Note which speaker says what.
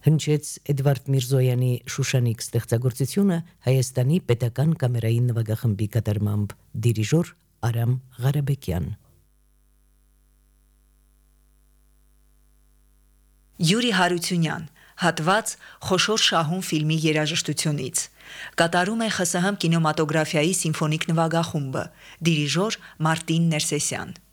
Speaker 1: հնչեց Էդվարդ Միրզոյանի Շուշանիկ ստեղծագործությունը Հայաստանի պետական կամերային նվագախմբի կատարմամբ, դիրիժոր Արամ Ղարաբեկյան։
Speaker 2: Յուրի Հարությունյան, հատված Խոշոր շահուն ֆիլմի երաժշտությունից։ Կատարում է ԽՍՀՄ կինեմատոգրաֆիայի սիմֆոնիկ նվագախումբը, դիրիժոր Մարտին Ներսեսյան։